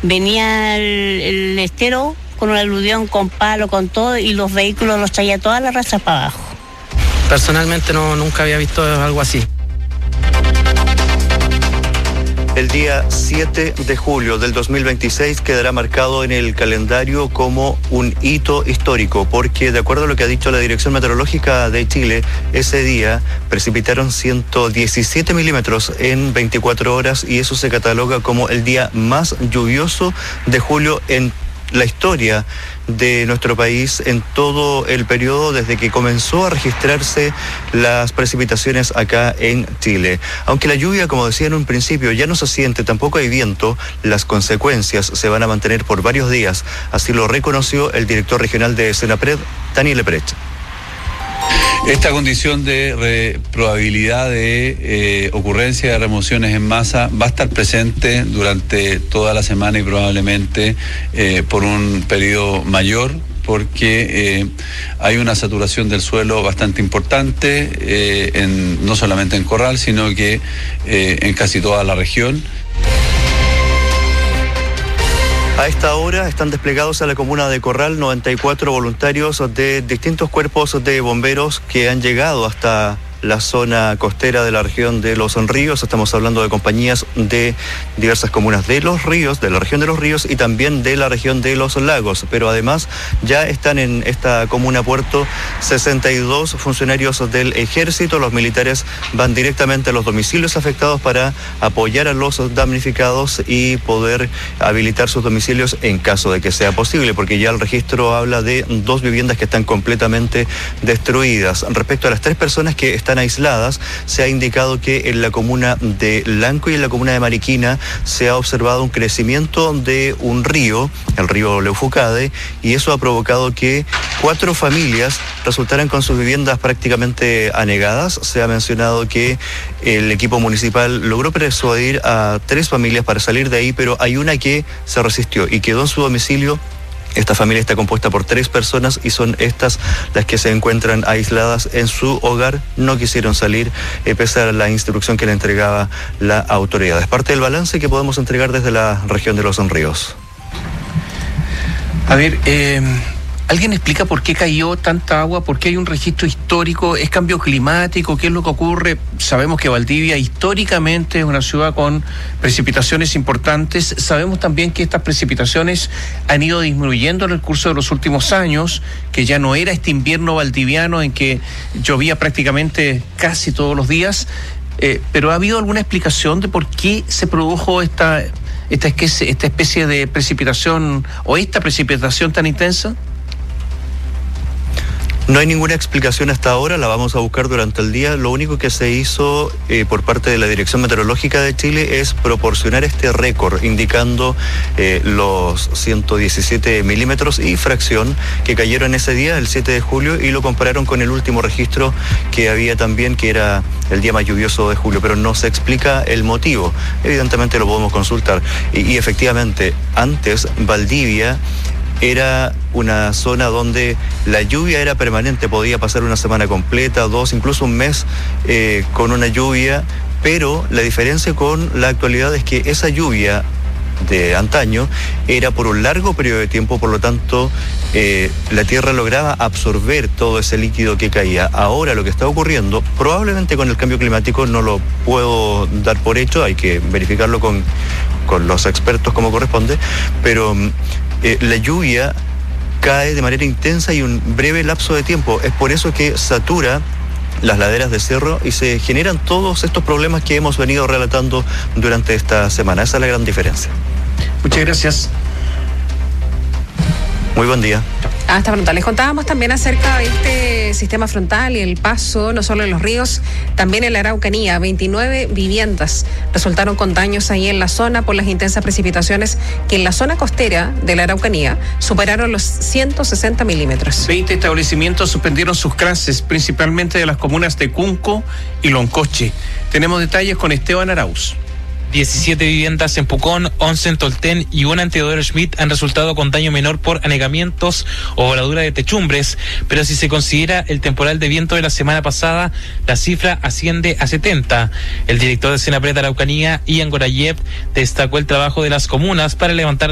venía el estero con un aluvión, con palo, con todo, y los vehículos los traía toda la raza para abajo. Personalmente nunca había visto algo así. El día 7 de julio del 2026 quedará marcado en el calendario como un hito histórico, porque de acuerdo a lo que ha dicho la Dirección Meteorológica de Chile, ese día precipitaron 117 milímetros en 24 horas y eso se cataloga como el día más lluvioso de julio en la historia de nuestro país en todo el periodo desde que comenzó a registrarse las precipitaciones acá en Chile. Aunque la lluvia, como decía en un principio, ya no se siente, tampoco hay viento, las consecuencias se van a mantener por varios días. Así lo reconoció el director regional de Senapred, Daniel Leprecht. Esta condición de probabilidad de ocurrencia de remociones en masa va a estar presente durante toda la semana y probablemente por un periodo mayor, porque hay una saturación del suelo bastante importante, no solamente en Corral, sino que en casi toda la región. A esta hora están desplegados a la comuna de Corral 94 voluntarios de distintos cuerpos de bomberos que han llegado hasta la zona costera de la región de Los Ríos. Estamos hablando de compañías de diversas comunas de Los Ríos, de la región de Los Ríos y también de la región de Los Lagos. Pero además ya están en esta comuna puerto 62 funcionarios del ejército. Los militares van directamente a los domicilios afectados para apoyar a los damnificados y poder habilitar sus domicilios en caso de que sea posible, porque ya el registro habla de 2 viviendas que están completamente destruidas. Respecto a las 3 personas que están aisladas, se ha indicado que en la comuna de Lanco y en la comuna de Mariquina se ha observado un crecimiento de un río, el río Leufucade, y eso ha provocado que 4 familias resultaran con sus viviendas prácticamente anegadas. Se ha mencionado que el equipo municipal logró persuadir a 3 familias para salir de ahí, pero hay una que se resistió y quedó en su domicilio. Esta familia está compuesta por 3 personas y son estas las que se encuentran aisladas en su hogar. No quisieron salir pese a la instrucción que le entregaba la autoridad. Es parte del balance que podemos entregar desde la región de Los Ríos. A ver, ¿alguien explica por qué cayó tanta agua? ¿Por qué hay un registro histórico? ¿Es cambio climático? ¿Qué es lo que ocurre? Sabemos que Valdivia históricamente es una ciudad con precipitaciones importantes. Sabemos también que estas precipitaciones han ido disminuyendo en el curso de los últimos años, que ya no era este invierno valdiviano en que llovía prácticamente casi todos los días. Pero ¿ha habido alguna explicación de por qué se produjo esta especie de precipitación o esta precipitación tan intensa? No hay ninguna explicación hasta ahora, la vamos a buscar durante el día. Lo único que se hizo por parte de la Dirección Meteorológica de Chile es proporcionar este récord, indicando los 117 milímetros y fracción que cayeron ese día, el 7 de julio, y lo compararon con el último registro que había también, que era el día más lluvioso de julio, pero no se explica el motivo. Evidentemente lo podemos consultar. Y efectivamente, antes Valdivia era una zona donde la lluvia era permanente, podía pasar una semana completa, 2, incluso un mes con una lluvia, pero la diferencia con la actualidad es que esa lluvia de antaño era por un largo periodo de tiempo, por lo tanto la tierra lograba absorber todo ese líquido que caía. Ahora lo que está ocurriendo, probablemente con el cambio climático, no lo puedo dar por hecho, hay que verificarlo con los expertos como corresponde, pero la lluvia cae de manera intensa y un breve lapso de tiempo. Es por eso que satura las laderas de cerro y se generan todos estos problemas que hemos venido relatando durante esta semana. Esa es la gran diferencia. Muchas gracias. Muy buen día. Hasta pronto. Les contábamos también acerca de este sistema frontal y el paso, no solo en Los Ríos, también en la Araucanía. 29 viviendas resultaron con daños ahí en la zona por las intensas precipitaciones que en la zona costera de la Araucanía superaron los 160 milímetros. 20 establecimientos suspendieron sus clases, principalmente de las comunas de Cunco y Loncoche. Tenemos detalles con Esteban Arauz. 17 viviendas en Pucón, 11 en Tolten y una en Teodoro Schmidt han resultado con daño menor por anegamientos o voladura de techumbres, pero si se considera el temporal de viento de la semana pasada, la cifra asciende a 70. El director de Senapred Araucanía, Ian Gorayev, destacó el trabajo de las comunas para levantar